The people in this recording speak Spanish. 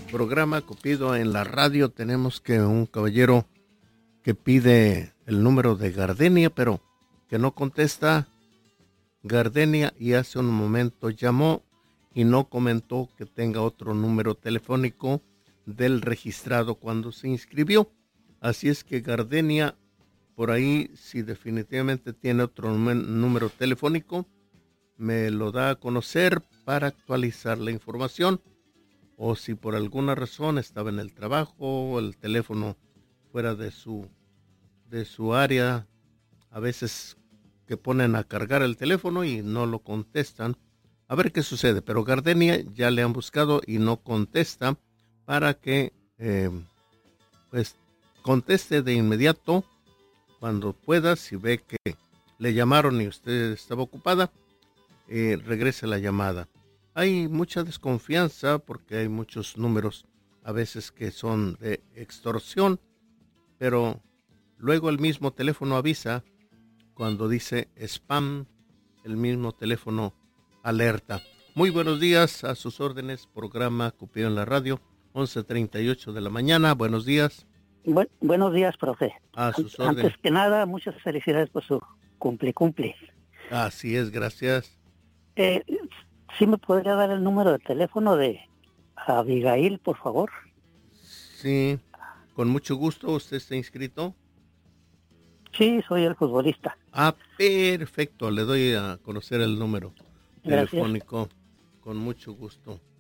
programa Cupido en la radio. Tenemos que un caballero que pide el número de Gardenia, pero que no contesta Gardenia, y hace un momento llamó y no comentó que tenga otro número telefónico del registrado cuando se inscribió. Así es que Gardenia, por ahí, si definitivamente tiene otro número telefónico, me lo da a conocer para actualizar la información, o si por alguna razón estaba en el trabajo, el teléfono fuera de su área, a veces que ponen a cargar el teléfono y no lo contestan, a ver qué sucede. Pero Gardenia ya le han buscado y no contesta, para que pues conteste de inmediato cuando pueda. Si ve que le llamaron y usted estaba ocupada, regrese la llamada. Hay mucha desconfianza porque hay muchos números a veces que son de extorsión, pero luego el mismo teléfono avisa cuando dice spam, el mismo teléfono alerta. Muy buenos días, a sus órdenes, programa Cupido en la radio, 11:38 de la mañana. Buenos días. Buenos días, profe. A sus órdenes. Antes que nada, muchas felicidades por su cumple. Así es, gracias. ¿Sí me podría dar el número de teléfono de Abigail, por favor? Sí, con mucho gusto. ¿Usted está inscrito? Sí, soy el futbolista. Ah, perfecto. Le doy a conocer el número telefónico. Con mucho gusto.